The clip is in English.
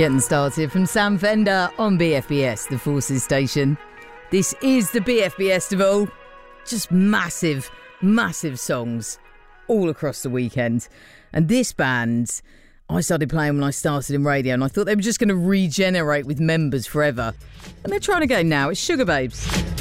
Getting started from Sam Fender on BFBS, the Forces station. This is the BFBS of all. Just massive, massive songs all across the weekend. And this band, I started playing when I started in radio, and I thought they were just going to regenerate with members forever. And they're trying again now. It's Sugababes.